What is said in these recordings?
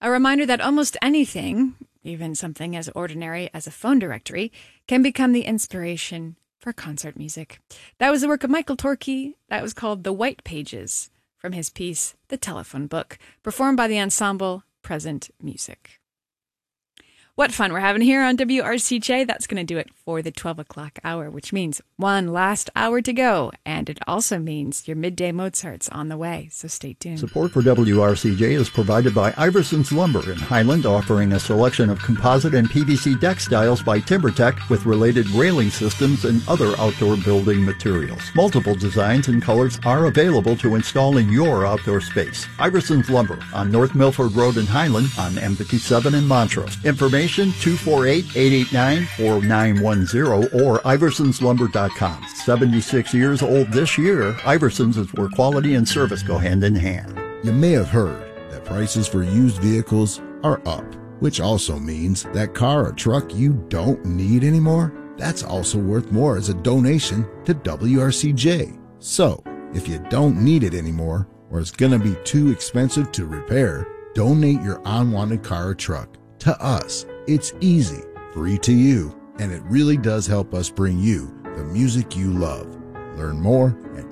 A reminder that almost anything, even something as ordinary as a phone directory, can become the inspiration for concert music. That was the work of Michael Torke. That was called The White Pages, from his piece, The Telephone Book, performed by the ensemble Present Music. What fun we're having here on WRCJ. That's going to do it for the 12 o'clock hour, which means one last hour to go. And it also means your midday Mozart's on the way, so stay tuned. Support for WRCJ is provided by Iverson's Lumber in Highland, offering a selection of composite and PVC deck styles by TimberTech with related railing systems and other outdoor building materials. Multiple designs and colors are available to install in your outdoor space. Iverson's Lumber on North Milford Road in Highland on M57 in Montrose. Information 248-889-4910 or iversonslumber.com. 76 years old this year, Iverson's is where quality and service go hand in hand. You may have heard that prices for used vehicles are up, which also means that car or truck you don't need anymore, that's also worth more as a donation to WRCJ. So, if you don't need it anymore or it's going to be too expensive to repair, donate your unwanted car or truck to us. It's easy, free to you, and it really does help us bring you the music you love. Learn more at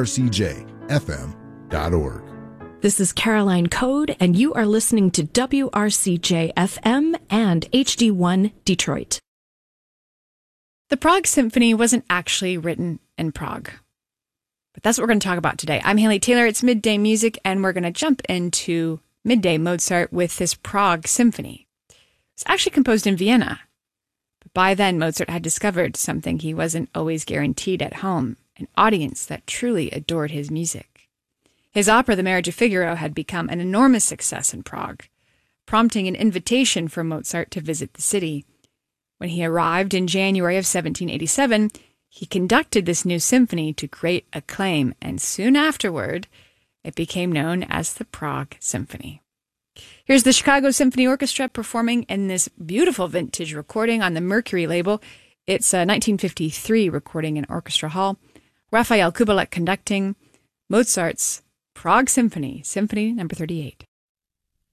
wrcjfm.org. This is Caroline Code, and you are listening to WRCJ FM and HD1 Detroit. The Prague Symphony wasn't actually written in Prague, but that's what we're going to talk about today. I'm Haley Taylor. It's Midday Music, and we're going to jump into Midday Mozart with this Prague Symphony. It's actually composed in Vienna, but by then Mozart had discovered something he wasn't always guaranteed at home, an audience that truly adored his music. His opera, The Marriage of Figaro, had become an enormous success in Prague, prompting an invitation for Mozart to visit the city. When he arrived in January of 1787, he conducted this new symphony to great acclaim, and soon afterward, it became known as the Prague Symphony. Here's the Chicago Symphony Orchestra performing in this beautiful vintage recording on the Mercury label. It's a 1953 recording in Orchestra Hall. Raphael Kubelik conducting Mozart's Prague Symphony, Symphony number 38.